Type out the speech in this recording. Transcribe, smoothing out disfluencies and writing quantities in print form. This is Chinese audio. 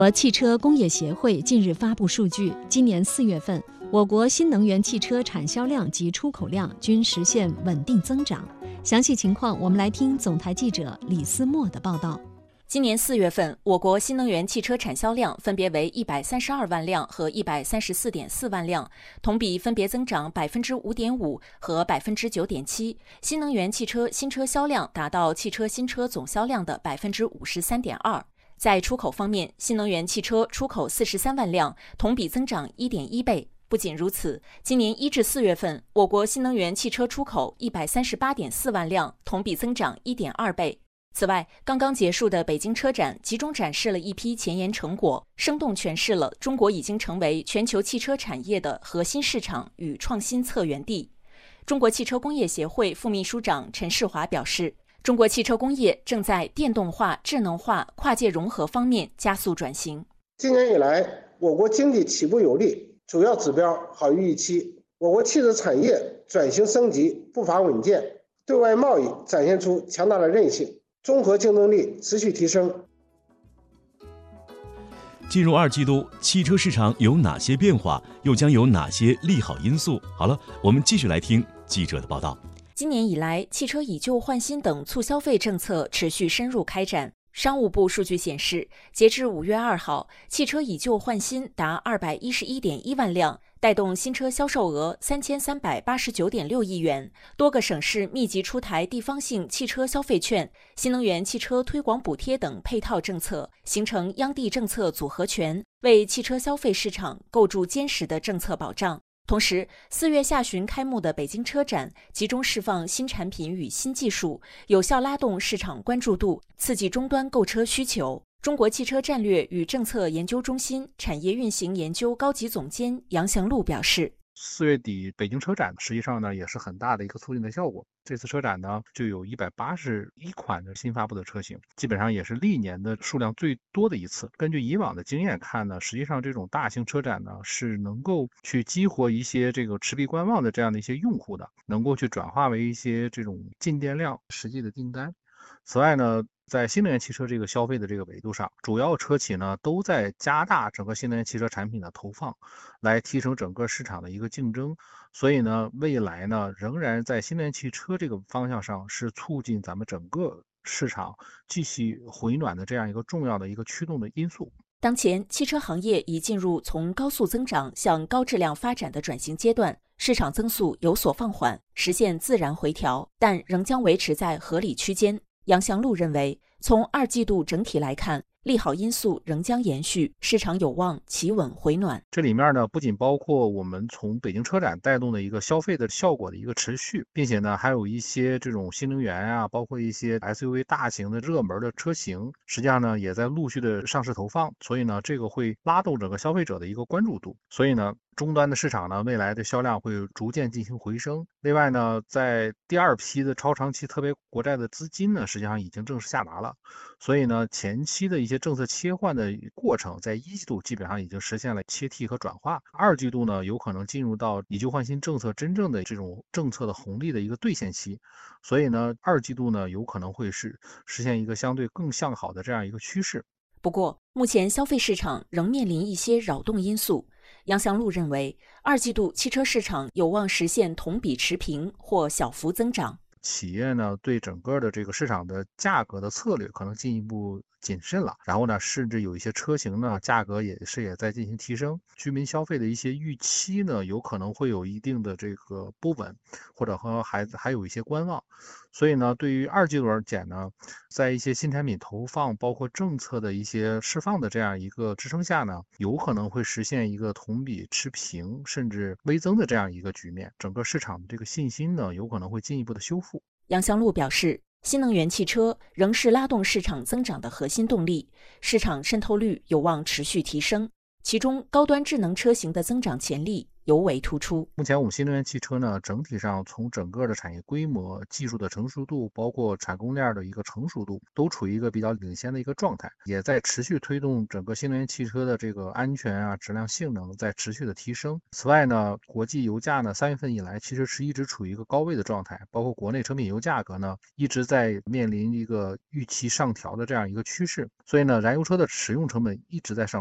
汽车工业协会近日发布数据，今年4月份，我国新能源汽车产销量及出口量均实现稳定增长。详细情况，我们来听总台记者李思墨的报道。 今年4月份，我国新能源汽车产销量分别为132万辆和134.4万辆，同比分别增长5.5%和9.7%。新能源汽车新车销量达到汽车新车总销量的53.2%。在出口方面，新能源汽车出口43万辆，同比增长1.1倍。不仅如此，今年1至4月份，我国新能源汽车出口138.4万辆，同比增长1.2倍。此外，刚刚结束的北京车展集中展示了一批前沿成果，生动诠释了中国已经成为全球汽车产业的核心市场与创新策源地。中国汽车工业协会副秘书长陈世华表示，中国汽车工业正在电动化、智能化、跨界融合方面加速转型。 今年以来，我国经济起步有力，主要指标好于预期。我国汽车产业转型升级步伐稳健，对外贸易展现出强大的韧性，综合竞争力持续提升。 进入2季度，汽车市场有哪些变化？又将有哪些利好因素？好了，我们继续来听记者的报道。 今年以来，汽车以旧换新等促消费政策持续深入开展。商务部数据显示，截至5月2号，汽车以旧换新达211.1万辆，带动新车销售额3389.6亿元。多个省市密集出台地方性汽车消费券、新能源汽车推广补贴等配套政策，形成央地政策组合拳，为汽车消费市场构筑坚实的政策保障。同时，4月下旬开幕的北京车展集中释放新产品与新技术，有效拉动市场关注度，刺激终端购车需求。中国汽车战略与政策研究中心产业运行研究高级总监杨祥路表示 ，4月底北京车展实际上呢也是很大的一个促进的效果。这次车展呢就有181款的新发布的车型，基本上也是历年的数量最多的一次。根据以往的经验看呢，实际上这种大型车展呢是能够去激活一些这个持币观望的这样的一些用户的，能够去转化为一些这种进店量实际的订单。此外呢，在新能源汽车这个消费的这个维度上，主要车企呢都在加大整个新能源汽车产品的投放，来提升整个市场的一个竞争。所以呢，未来呢仍然在新能源汽车这个方向上是促进咱们整个市场继续回暖的这样一个重要的一个驱动的因素。 当前，汽车行业已进入从高速增长向高质量发展的转型阶段，市场增速有所放缓，实现自然回调，但仍将维持在合理区间。杨祥路认为，从2季度整体来看，利好因素仍将延续，市场有望企稳回暖。 这里面呢，不仅包括我们从北京车展带动的一个消费的效果的一个持续，并且呢，还有一些这种新能源啊，包括一些 SUV 大型的热门的车型，实际上呢，也在陆续的上市投放，所以呢，这个会拉动整个消费者的一个关注度。所以呢，终端的市场呢，未来的销量会逐渐进行回升。另外呢，在第2批的超长期特别国债的资金呢，实际上已经正式下达了，所以呢，前期的一些政策切换的过程，在1季度基本上已经实现了切替和转化。2季度呢，有可能进入到以旧换新政策真正的这种政策的红利的一个兑现期，所以呢，2季度呢，有可能会实现一个相对更向好的这样一个趋势。 不过，目前消费市场仍面临一些扰动因素。杨祥路认为，2季度汽车市场有望实现同比持平或小幅增长。 企业呢对整个的这个市场的价格的策略可能进一步谨慎了，然后呢，甚至有一些车型呢价格也在进行提升，居民消费的一些预期呢有可能会有一定的这个不稳，或者和还有一些观望。所以呢，对于2季度而言呢，在一些新产品投放包括政策的一些释放的这样一个支撑下呢，有可能会实现一个同比持平甚至微增的这样一个局面，整个市场的这个信心呢有可能会进一步的修复。 杨祥路表示，新能源汽车仍是拉动市场增长的核心动力，市场渗透率有望持续提升，其中高端智能车型的增长潜力尤为突出。 目前我们新能源汽车呢，整体上从整个的产业规模、技术的成熟度，包括产供链的一个成熟度，都处于一个比较领先的一个状态，也在持续推动整个新能源汽车的这个安全啊、质量、性能在持续的提升。此外呢，国际油价呢，3月份以来其实是一直处于一个高位的状态，包括国内成品油价格呢，一直在面临一个预期上调的这样一个趋势，所以呢，燃油车的使用成本一直在上